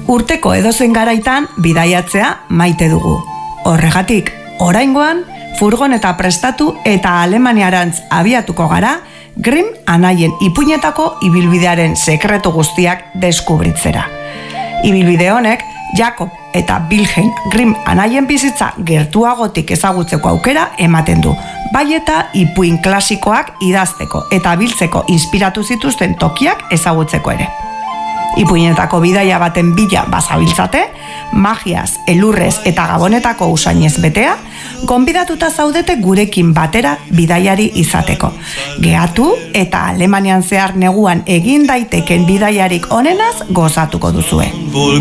Urteko edozein garaitan bidaiatzea maite dugu. Horregatik, oraingoan, furgoneta prestatu eta Alemaniarantz abiatuko gara, Grimm anaien ipuinetako ibilbidearen sekretu guztiak deskubritzera. Ibilbide honek, Jakob eta Wilhelm Grimm anaien bizitza gertuagotik ezagutzeko aukera ematen du, bai eta ipuin klasikoak idazteko eta biltzeko inspiratu zituzten tokiak ezagutzeko ere. Ipuinetako bidaia baten bila bazabiltzate, magiaz, elurrez eta gabonetako usainez betea, gonbidatuta zaudete gurekin batera bidaiari izateko. Gehatu eta Alemanian zehar neguan egin daiteken bidaiarik onenaz gozatuko duzue.